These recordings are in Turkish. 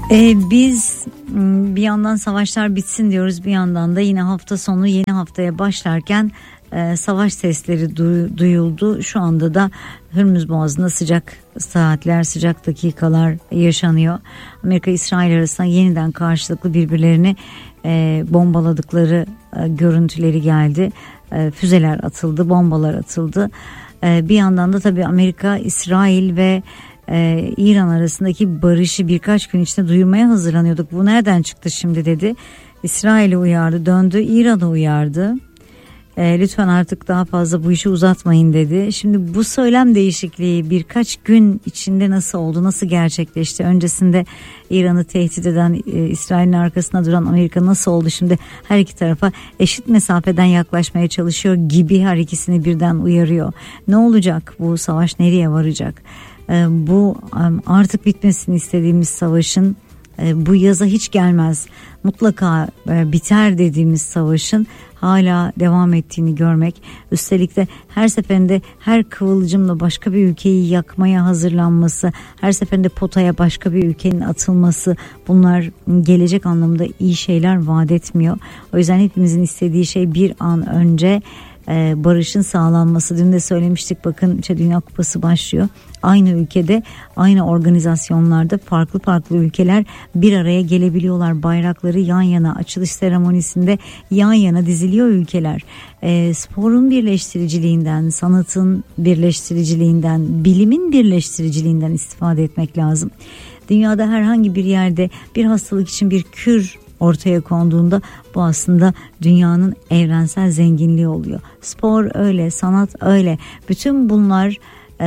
Biz bir yandan savaşlar bitsin diyoruz, bir yandan da yine hafta sonu yeni haftaya başlarken savaş sesleri duyuldu. Şu anda da Hürmüz Boğazı'nda sıcak saatler, sıcak dakikalar yaşanıyor. Amerika İsrail arasında yeniden karşılıklı birbirlerini bombaladıkları görüntüleri geldi. Füzeler atıldı, bombalar atıldı. Bir yandan da tabii Amerika, İsrail ve İran arasındaki barışı birkaç gün içinde duyurmaya hazırlanıyorduk. Bu nereden çıktı şimdi dedi. İsrail'i uyardı, döndü, İran'ı uyardı. Lütfen artık daha fazla bu işi uzatmayın dedi. Şimdi bu söylem değişikliği birkaç gün içinde nasıl oldu, nasıl gerçekleşti? Öncesinde İran'ı tehdit eden, İsrail'in arkasında duran Amerika nasıl oldu? Şimdi her iki tarafa eşit mesafeden yaklaşmaya çalışıyor gibi, her ikisini birden uyarıyor. Ne olacak, bu savaş nereye varacak? Bu artık bitmesini istediğimiz savaşın, bu yaza hiç gelmez, mutlaka biter dediğimiz savaşın hala devam ettiğini görmek, üstelik de her seferinde her kıvılcımla başka bir ülkeyi yakmaya hazırlanması, her seferinde potaya başka bir ülkenin atılması, bunlar gelecek anlamda iyi şeyler vaat etmiyor. O yüzden hepimizin istediği şey bir an önce barışın sağlanması. Dün de söylemiştik, bakın işte Dünya Kupası başlıyor. Aynı ülkede, aynı organizasyonlarda farklı ülkeler bir araya gelebiliyorlar. Bayrakları yan yana, açılış seremonisinde yan yana diziliyor ülkeler. Sporun birleştiriciliğinden, sanatın birleştiriciliğinden, bilimin birleştiriciliğinden istifade etmek lazım. Dünyada herhangi bir yerde bir hastalık için bir kür ortaya konduğunda bu aslında dünyanın evrensel zenginliği oluyor. Spor öyle, sanat öyle. Bütün bunlar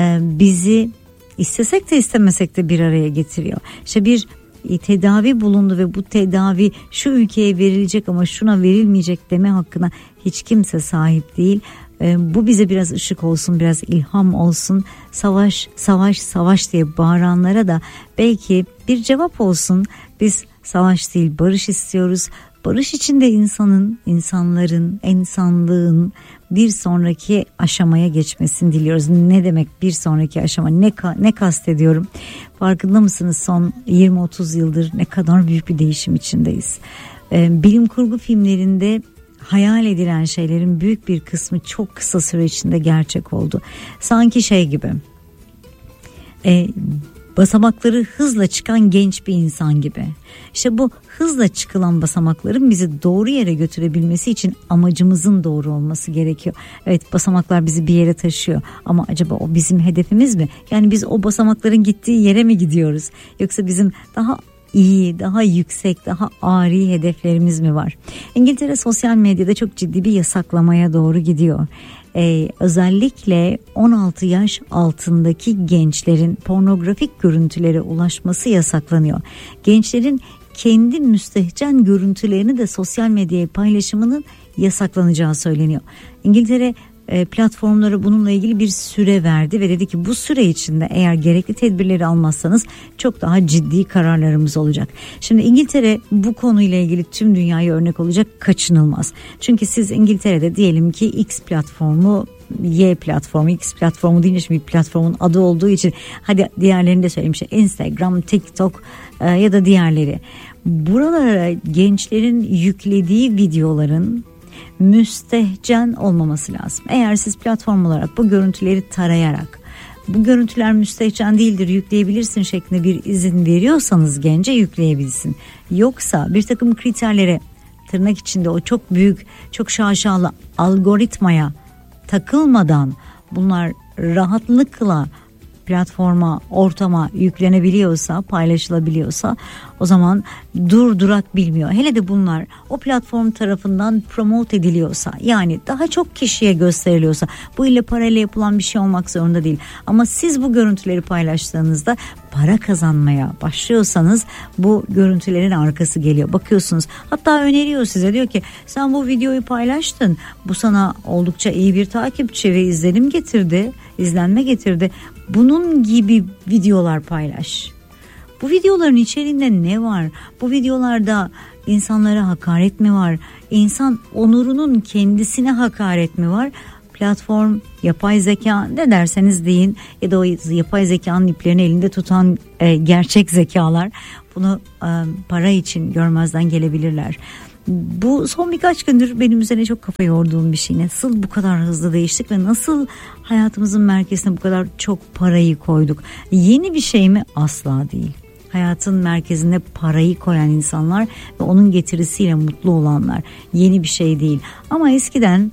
bizi istesek de istemesek de bir araya getiriyor. İşte bir tedavi bulundu ve bu tedavi şu ülkeye verilecek ama şuna verilmeyecek deme hakkına hiç kimse sahip değil. Bu bize biraz ışık olsun, biraz ilham olsun. Savaş, savaş, savaş diye bağıranlara da belki bir cevap olsun. Biz savaş değil, barış istiyoruz. Barış içinde insanların, insanlığın bir sonraki aşamaya geçmesini diliyoruz. Ne demek bir sonraki aşama? Ne kastediyorum? Farkında mısınız? Son 20-30 yıldır ne kadar büyük bir değişim içindeyiz. Bilim kurgu filmlerinde hayal edilen şeylerin büyük bir kısmı çok kısa süre içinde gerçek oldu. Sanki şey gibi, basamakları hızla çıkan genç bir insan gibi. İşte bu hızla çıkılan basamakların bizi doğru yere götürebilmesi için amacımızın doğru olması gerekiyor. Evet, basamaklar bizi bir yere taşıyor ama acaba o bizim hedefimiz mi? Yani biz o basamakların gittiği yere mi gidiyoruz? Yoksa bizim daha iyi, daha yüksek, daha âli hedeflerimiz mi var? İngiltere sosyal medyada çok ciddi bir yasaklamaya doğru gidiyor. Özellikle 16 yaş altındaki gençlerin pornografik görüntülere ulaşması yasaklanıyor. Gençlerin kendi müstehcen görüntülerini de sosyal medyaya paylaşımının yasaklanacağı söyleniyor. İngiltere platformlara bununla ilgili bir süre verdi ve dedi ki bu süre içinde eğer gerekli tedbirleri almazsanız çok daha ciddi kararlarımız olacak. Şimdi İngiltere bu konuyla ilgili tüm dünyaya örnek olacak, kaçınılmaz. Çünkü siz İngiltere'de diyelim ki X platformu, Y platformu, X platformu deyince şimdi bir platformun adı olduğu için hadi diğerlerini de söyleyeyim, işte Instagram, TikTok ya da diğerleri. Buralara gençlerin yüklediği videoların müstehcen olmaması lazım. Eğer siz platform olarak bu görüntüleri tarayarak bu görüntüler müstehcen değildir, yükleyebilirsin şeklinde bir izin veriyorsanız gence yükleyebilsin. Yoksa bir takım kriterlere, tırnak içinde o çok büyük, çok şaşalı algoritmaya takılmadan bunlar rahatlıkla platforma, ortama yüklenebiliyorsa, paylaşılabiliyorsa o zaman durdurak bilmiyor. Hele de bunlar o platform tarafından promote ediliyorsa, yani daha çok kişiye gösteriliyorsa, bu ile parayla yapılan bir şey olmak zorunda değil. Ama siz bu görüntüleri paylaştığınızda para kazanmaya başlıyorsanız bu görüntülerin arkası geliyor. Bakıyorsunuz, hatta öneriyor size, diyor ki sen bu videoyu paylaştın. Bu sana oldukça iyi bir takipçi ve izlenme getirdi. Bunun gibi videolar paylaş. Bu videoların içeriğinde ne var? Bu videolarda insanlara hakaret mi var? İnsan onurunun kendisine hakaret mi var? Platform, yapay zeka, ne derseniz deyin, ya da o yapay zekanın iplerini elinde tutan gerçek zekalar, bunu para için görmezden gelebilirler. Bu son birkaç gündür benim üzerine çok kafa yorduğum bir şey. Nasıl bu kadar hızlı değiştik ve nasıl hayatımızın merkezine bu kadar çok parayı koyduk? Yeni bir şey mi? Asla değil. Hayatın merkezine parayı koyan insanlar ve onun getirisiyle mutlu olanlar. Yeni bir şey değil. Ama eskiden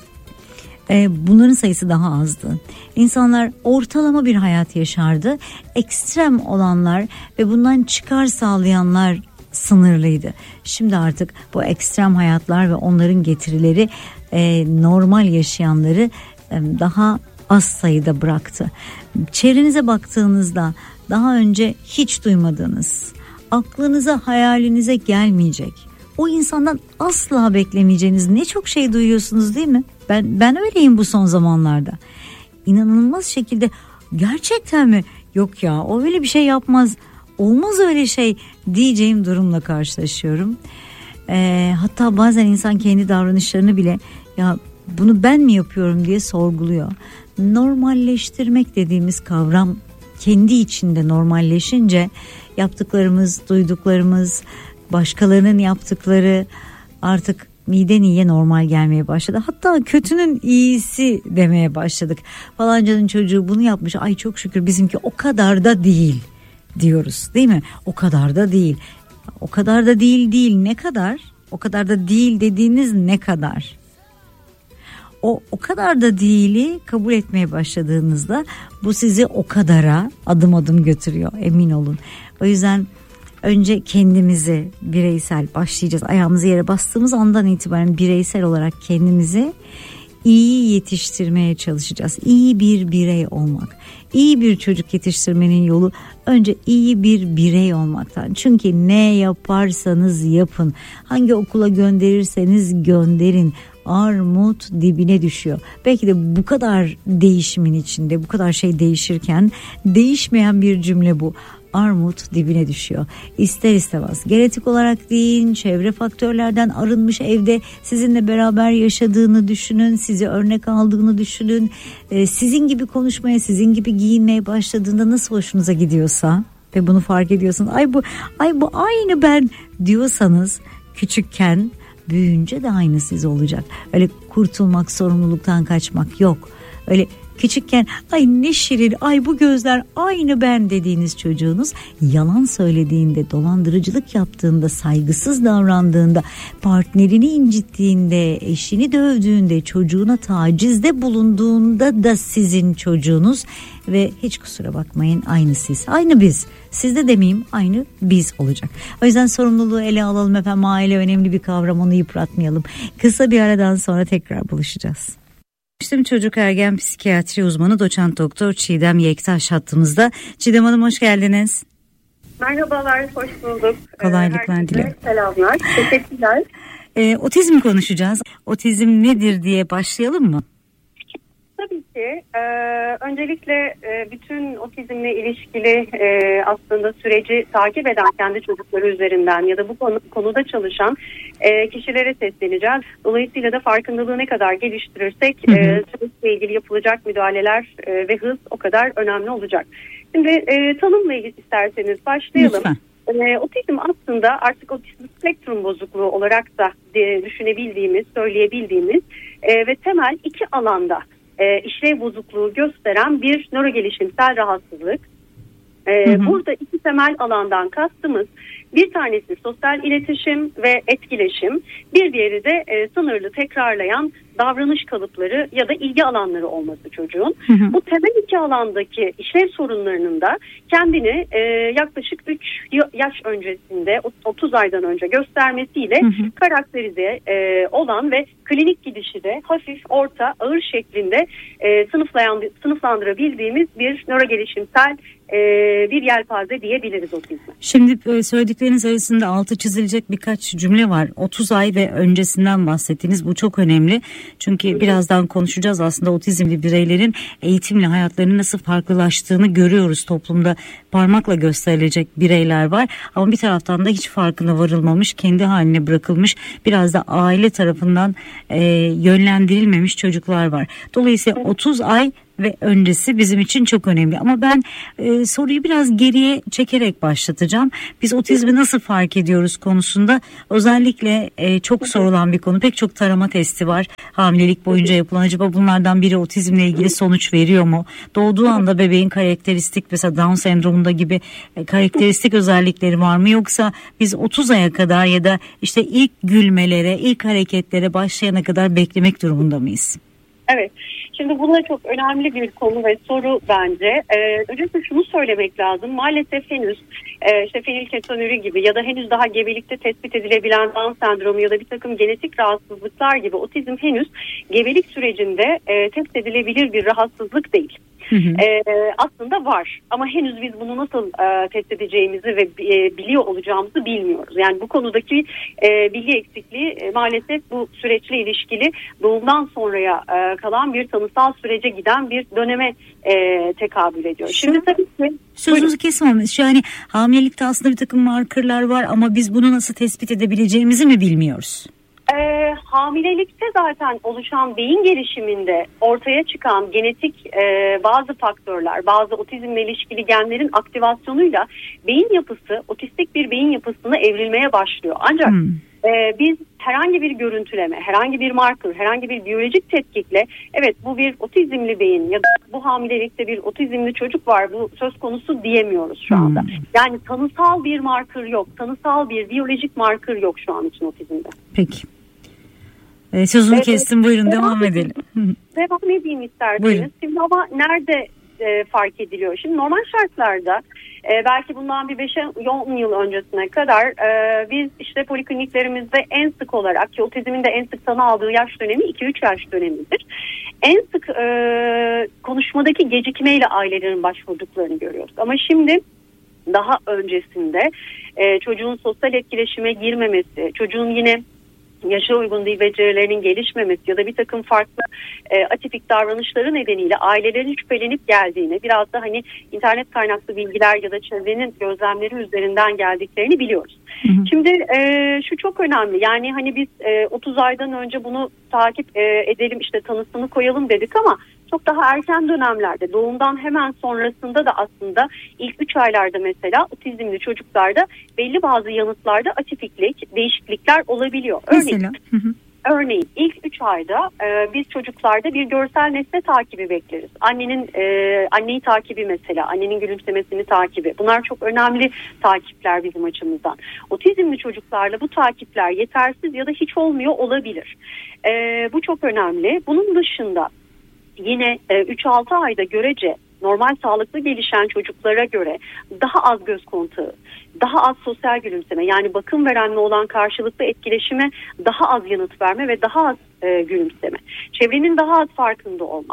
bunların sayısı daha azdı. İnsanlar ortalama bir hayat yaşardı. Ekstrem olanlar ve bundan çıkar sağlayanlar sınırlıydı. Şimdi artık bu ekstrem hayatlar ve onların getirileri normal yaşayanları daha az sayıda bıraktı. Çevrenize baktığınızda daha önce hiç duymadığınız, aklınıza hayalinize gelmeyecek, o insandan asla beklemeyeceğiniz ne çok şey duyuyorsunuz değil mi? Ben öyleyim bu son zamanlarda. İnanılmaz şekilde gerçekten mi? Yok ya, o öyle bir şey yapmaz. Olmaz öyle şey diyeceğim durumla karşılaşıyorum. Hatta bazen insan kendi davranışlarını bile ya bunu ben mi yapıyorum diye sorguluyor. Normalleştirmek dediğimiz kavram kendi içinde normalleşince yaptıklarımız, duyduklarımız, başkalarının yaptıkları artık miden iyiye normal gelmeye başladı. Hatta kötünün iyisi demeye başladık. Falancanın çocuğu bunu yapmış. Ay çok şükür bizimki o kadar da değil diyoruz, değil mi? O kadar da değil. O kadar da değil ne kadar? O kadar da değil dediğiniz ne kadar? O kadar da değili kabul etmeye başladığınızda bu sizi o kadara adım adım götürüyor, emin olun. O yüzden önce kendimizi bireysel başlayacağız. Ayağımızı yere bastığımız andan itibaren bireysel olarak kendimizi iyi yetiştirmeye çalışacağız. İyi bir birey olmak. İyi bir çocuk yetiştirmenin yolu önce iyi bir birey olmaktan. Çünkü ne yaparsanız yapın, hangi okula gönderirseniz gönderin, armut dibine düşüyor. Belki de bu kadar değişimin içinde, bu kadar şey değişirken değişmeyen bir cümle bu. Armut dibine düşüyor. İster istemez. Genetik olarak değil, çevre faktörlerden arınmış evde sizinle beraber yaşadığını düşünün, sizi örnek aldığını düşünün. Sizin gibi konuşmaya, sizin gibi giyinmeye başladığında nasıl hoşunuza gidiyorsa ve bunu fark ediyorsanız, ay bu aynı ben diyorsanız küçükken, büyüyünce de aynı siz olacak. Öyle kurtulmak, sorumluluktan kaçmak yok. Öyle küçükken ay ne şirin, ay bu gözler aynı ben dediğiniz çocuğunuz yalan söylediğinde, dolandırıcılık yaptığında, saygısız davrandığında, partnerini incittiğinde, eşini dövdüğünde, çocuğuna tacizde bulunduğunda da sizin çocuğunuz ve hiç kusura bakmayın aynı siz, aynı biz. Sizde demeyeyim, aynı biz olacak. O yüzden sorumluluğu ele alalım efendim. Aile önemli bir kavram, onu yıpratmayalım. Kısa bir aradan sonra tekrar buluşacağız. Çocuk ergen psikiyatri uzmanı doçent doktor Çiğdem Yektaş hattımızda. Çiğdem Hanım hoş geldiniz. Merhabalar, hoş bulduk. Kolaylıklar diliyorum. Selamlar, teşekkürler. Otizm konuşacağız. Otizm nedir diye başlayalım mı? Tabii ki. Öncelikle bütün otizmle ilişkili aslında süreci takip eden kendi çocukları üzerinden ya da bu konuda çalışan kişilere sesleneceğiz. Dolayısıyla da farkındalığı ne kadar geliştirirsek süreçle ilgili yapılacak müdahaleler ve hız o kadar önemli olacak. Şimdi tanımla ilgili isterseniz başlayalım. Otizm aslında artık otizm spektrum bozukluğu olarak da düşünebildiğimiz, söyleyebildiğimiz ve temel iki alanda işlev bozukluğu gösteren bir nörogelişimsel rahatsızlık. Burada iki temel alandan kastımız, bir tanesi sosyal iletişim ve etkileşim, bir diğeri de sınırlı tekrarlayan davranış kalıpları ya da ilgi alanları olması çocuğun. Bu temel iki alandaki işlev sorunlarının da kendini yaklaşık 3 yaş öncesinde, 30 aydan önce göstermesiyle karakterize olan ve klinik gidişi de hafif, orta, ağır şeklinde sınıflandırabildiğimiz bir nörogelişimsel bir yelpaze diyebiliriz otizme. Şimdi söyledikleriniz arasında altı çizilecek birkaç cümle var. 30 ay ve öncesinden bahsettiniz. Bu çok önemli. Çünkü birazdan konuşacağız, aslında otizmli bireylerin eğitimle hayatlarının nasıl farklılaştığını görüyoruz. Toplumda parmakla gösterilecek bireyler var ama bir taraftan da hiç farkına varılmamış, kendi haline bırakılmış, biraz da aile tarafından yönlendirilmemiş çocuklar var. Dolayısıyla 30 ay ve öncesi bizim için çok önemli. Ama ben soruyu biraz geriye çekerek başlatacağım. Biz otizmi nasıl fark ediyoruz konusunda özellikle çok sorulan bir konu. Pek çok tarama testi var. Hamilelik boyunca yapılan, acaba bunlardan biri otizmle ilgili sonuç veriyor mu? Doğduğu anda bebeğin karakteristik, mesela Down sendromunda gibi karakteristik özellikleri var mı? Yoksa biz 30 aya kadar ya da işte ilk gülmelere, ilk hareketlere başlayana kadar beklemek durumunda mıyız? Evet. Şimdi bunlar çok önemli bir konu ve soru bence. Öncelikle şunu söylemek lazım. Maalesef henüz işte fenilketonuri gibi ya da henüz daha gebelikte tespit edilebilen Down sendromu ya da bir takım genetik rahatsızlıklar gibi otizm henüz gebelik sürecinde test edilebilir bir rahatsızlık değil. Aslında var ama henüz biz bunu nasıl test edeceğimizi ve biliyor olacağımızı bilmiyoruz. Yani bu konudaki bilgi eksikliği maalesef bu süreçle ilişkili doğumdan sonraya kalan bir tanısal sürece giden bir döneme tekabül ediyor. Şimdi tabii ki sözünüzü kesmem. Yani hamilelikte aslında bir takım markerlar var ama biz bunu nasıl tespit edebileceğimizi mi bilmiyoruz? Hamilelikte zaten oluşan beyin gelişiminde ortaya çıkan genetik bazı faktörler, bazı otizmle ilişkili genlerin aktivasyonuyla beyin yapısı, otistik bir beyin yapısına evrilmeye başlıyor. Ancak biz herhangi bir görüntüleme, herhangi bir marker, herhangi bir biyolojik tetkikle evet bu bir otizmli beyin ya da bu hamilelikte bir otizmli çocuk var, bu söz konusu diyemiyoruz şu anda. Yani tanısal bir marker yok, tanısal bir biyolojik marker yok şu an için otizmde. Peki. Sözünü kestim, buyurun devam edelim. Devam edeyim isterseniz. Buyurun. Şimdi ama nerede fark ediliyor? Şimdi normal şartlarda belki bundan bir 5-10 yıl öncesine kadar biz işte polikliniklerimizde en sık olarak, ki otizmin de en sık tanı aldığı yaş dönemi 2-3 yaş dönemidir. En sık konuşmadaki gecikmeyle ailelerin başvurduklarını görüyoruz. Ama şimdi daha öncesinde çocuğun sosyal etkileşime girmemesi, çocuğun yine yaşa uygun dil becerilerinin gelişmemesi ya da bir takım farklı atipik davranışları nedeniyle ailelerin şüphelenip geldiğini, biraz da hani internet kaynaklı bilgiler ya da çevrenin gözlemleri üzerinden geldiklerini biliyoruz. Şimdi şu çok önemli, yani hani biz 30 aydan önce bunu takip edelim, işte tanısını koyalım dedik ama çok daha erken dönemlerde, doğumdan hemen sonrasında da aslında ilk 3 aylarda mesela otizmli çocuklarda belli bazı yanıtlarda atipiklik, değişiklikler olabiliyor. Örneğin ilk 3 ayda biz çocuklarda bir görsel nesne takibi bekleriz. Anneyi takibi mesela, annenin gülümsemesini takibi. Bunlar çok önemli takipler bizim açımızdan. Otizmli çocuklarla bu takipler yetersiz ya da hiç olmuyor olabilir. Bu çok önemli. Bunun dışında yine 3-6 ayda görece normal sağlıklı gelişen çocuklara göre daha az göz kontağı, daha az sosyal gülümseme, yani bakım verenle olan karşılıklı etkileşime daha az yanıt verme ve daha az gülümseme, çevrenin daha az farkında olma,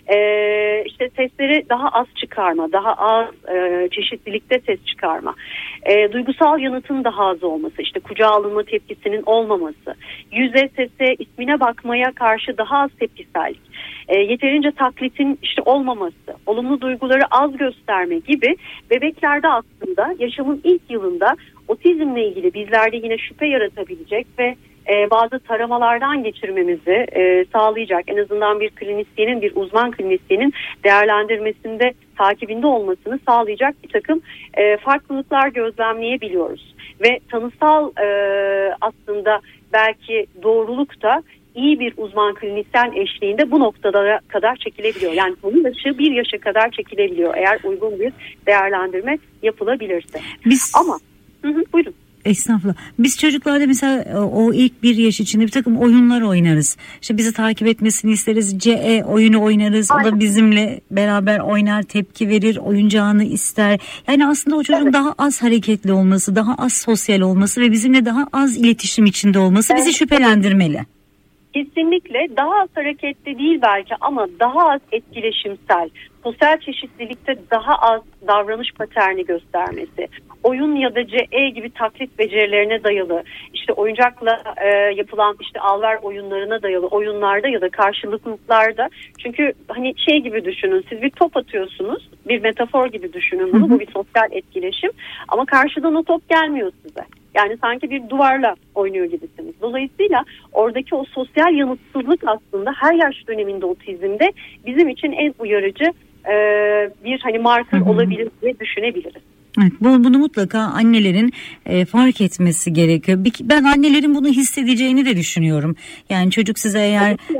işte sesleri daha az çıkarma, daha az çeşitlilikte ses çıkarma, duygusal yanıtın daha az olması, işte kucağa alınma tepkisinin olmaması, yüze, sese, ismine bakmaya karşı daha az tepkisellik, yeterince taklitin işte olmaması, olumlu duyguları az gösterme gibi bebeklerde aslında yaşamın ilk yılında otizmle ilgili bizlerde yine şüphe yaratabilecek ve bazı taramalardan geçirmemizi sağlayacak, en azından bir klinisyenin, bir uzman klinisyenin değerlendirmesinde, takibinde olmasını sağlayacak bir takım farklılıklar gözlemleyebiliyoruz. Ve tanısal aslında belki doğruluk da iyi bir uzman klinisyen eşliğinde bu noktada kadar çekilebiliyor. Yani konu dışı bir yaşa kadar çekilebiliyor eğer uygun bir değerlendirme yapılabilirse. Ama buyurun. Estağfurullah. Biz çocuklarda mesela o ilk bir yaş içinde bir takım oyunlar oynarız. İşte bizi takip etmesini isteriz. CE oyunu oynarız. Aynen. O da bizimle beraber oynar, tepki verir, oyuncağını ister. Yani aslında o çocuğun daha az hareketli olması, daha az sosyal olması ve bizimle daha az iletişim içinde olması bizi şüphelendirmeli. Kesinlikle daha az hareketli değil belki ama daha az etkileşimsel, sosyal çeşitlilikte daha az davranış paterni göstermesi, oyun ya da CE gibi taklit becerilerine dayalı, işte oyuncakla yapılan işte al-ver oyunlarına dayalı oyunlarda ya da karşılıklıklarda, çünkü hani şey gibi düşünün, siz bir top atıyorsunuz, bir metafor gibi düşünün bunu, bu bir sosyal etkileşim ama karşıdan o top gelmiyor size. Yani sanki bir duvarla oynuyor gibisiniz. Dolayısıyla oradaki o sosyal yanıtsızlık aslında her yaş döneminde otizmde bizim için en uyarıcı bir hani marker olabilir diye düşünebiliriz. Evet, bunu mutlaka annelerin fark etmesi gerekiyor. Ben annelerin bunu hissedeceğini de düşünüyorum. Yani çocuk size eğer